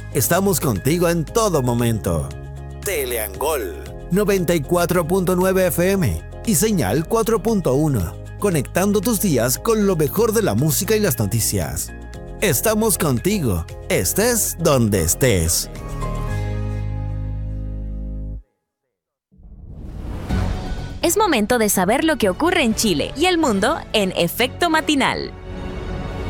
Estamos contigo en todo momento. Teleangol 94.9 FM y señal 4.1, conectando tus días con lo mejor de la música y las noticias. Estamos contigo, estés donde estés. Es momento de saber lo que ocurre en Chile y el mundo en Efecto Matinal.